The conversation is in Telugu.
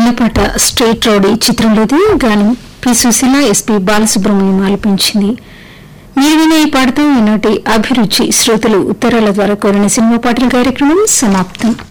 పాట స్ట్రేట్ రౌడీ చిత్రంలోది గానం పి సుశీల ఎస్పి బాలసుబ్రహ్మణ్యం ఆలపించింది. మీరు వినే ఈ పాటతో ఈనాటి అభిరుచి శ్రోతలు ఉత్తరాల ద్వారా కోరిన సినిమా పాటల కార్యక్రమం సమాప్తం.